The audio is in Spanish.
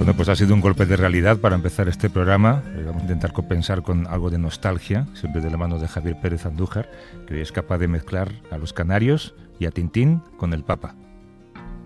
Bueno, pues ha sido un golpe de realidad para empezar este programa. Vamos a intentar compensar con algo de nostalgia, siempre de la mano de Javier Pérez Andújar, que es capaz de mezclar a los canarios y a Tintín con el Papa.